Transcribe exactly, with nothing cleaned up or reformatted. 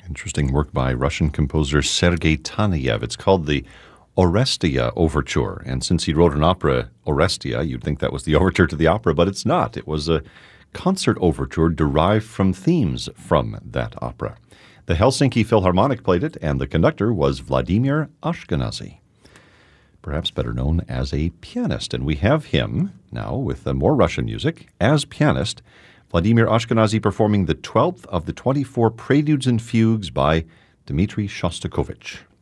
Interesting work by Russian composer Sergei Taneyev. It's called the Orestia Overture. And since he wrote an opera, Orestia, you'd think that was the overture to the opera, but it's not. It was a concert overture derived from themes from that opera. The Helsinki Philharmonic played it, and the conductor was Vladimir Ashkenazy, perhaps better known as a pianist. And we have him now with uh, more Russian music as pianist, Vladimir Ashkenazy performing the twelfth of the twenty-four Preludes and Fugues by Dmitri Shostakovich.